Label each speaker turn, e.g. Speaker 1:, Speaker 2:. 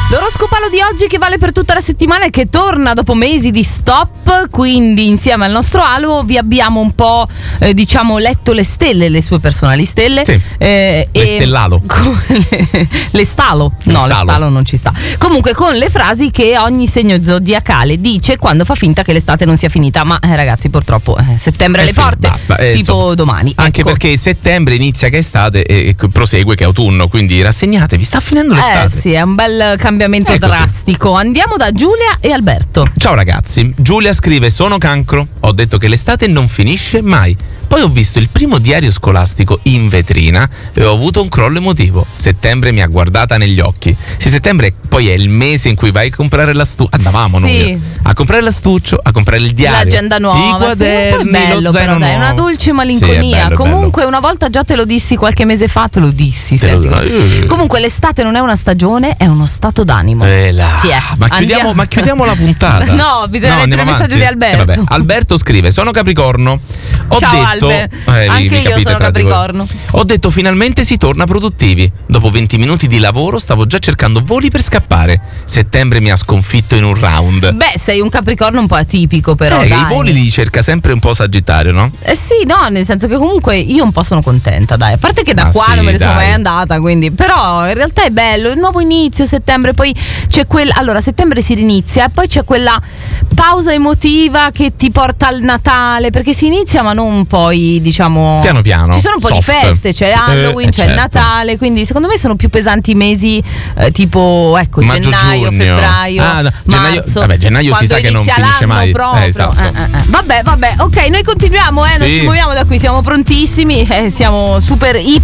Speaker 1: L'oroscopalo di oggi, che vale per tutta la settimana e che torna dopo mesi di stop, quindi insieme al nostro Alo vi abbiamo un po' letto le stelle, le sue personali stelle.
Speaker 2: Sì. Le stellalo.
Speaker 1: Le stalo. No, le stalo non ci sta. Comunque con le frasi che ogni segno zodiacale dice quando fa finta che l'estate non sia finita. Ma ragazzi, purtroppo settembre alle porte,
Speaker 2: basta,
Speaker 1: tipo
Speaker 2: insomma,
Speaker 1: domani.
Speaker 2: Anche perché settembre inizia che è estate e prosegue che è autunno, quindi rassegnatevi, sta finendo l'estate.
Speaker 1: Sì, è un bel cambiamento drastico. Andiamo da Giulia e Alberto.
Speaker 2: Ciao ragazzi, Giulia scrive: sono cancro, ho detto che l'estate non finisce mai. Poi ho visto il primo diario scolastico in vetrina e ho avuto un crollo emotivo. Settembre mi ha guardata negli occhi. Sì, settembre poi è il mese in cui vai a comprare l'astuccio. Andavamo noi a comprare l'astuccio, a comprare il diario,
Speaker 1: l'agenda nuova,
Speaker 2: i quaderni,
Speaker 1: è bello,
Speaker 2: lo zaino
Speaker 1: però, dai, una dolce malinconia.
Speaker 2: Sì, bello,
Speaker 1: comunque
Speaker 2: bello.
Speaker 1: Una volta già te lo dissi qualche mese fa, te lo dissi. Comunque l'estate non è una stagione, è uno stato d'animo.
Speaker 2: Ma chiudiamo la puntata.
Speaker 1: No, bisogna leggere il messaggio di Alberto.
Speaker 2: Alberto scrive: sono capricorno.
Speaker 1: Ciao Albe, anche io sono capricorno.
Speaker 2: Ho detto finalmente si torna produttivi. Dopo 20 minuti di lavoro stavo già cercando voli per scappare. Settembre mi ha sconfitto in un round.
Speaker 1: Beh, sei un capricorno un po' atipico, però dai.
Speaker 2: I voli li cerca sempre un po' Sagittario, no?
Speaker 1: Sì, no, nel senso che comunque io un po' sono contenta, dai. A parte che da qua non me ne sono mai andata, quindi. Però in realtà è bello, il nuovo inizio settembre, poi c'è allora settembre si rinizia e poi c'è quella pausa emotiva che ti porta al Natale, perché si inizia ma non poi, diciamo,
Speaker 2: piano.
Speaker 1: Ci sono un po' di feste, c'è Halloween, c'è il Natale, quindi secondo me sono più pesanti i mesi tipo, ecco,
Speaker 2: maggio,
Speaker 1: gennaio,
Speaker 2: giugno.
Speaker 1: febbraio, marzo.
Speaker 2: Gennaio si sa che non finisce mai.
Speaker 1: Esatto. Vabbè, ok, noi continuiamo, non ci muoviamo da qui, siamo prontissimi, siamo super iper